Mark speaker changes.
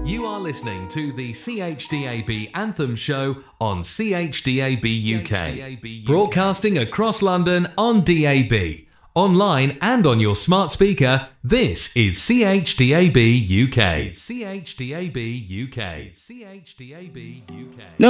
Speaker 1: You are listening to the CHDAB Anthem Show on CHDAB UK. Broadcasting across London on DAB. Online and on your smart speaker, this is CHDAB UK. CHDAB UK. CHDAB UK.
Speaker 2: No.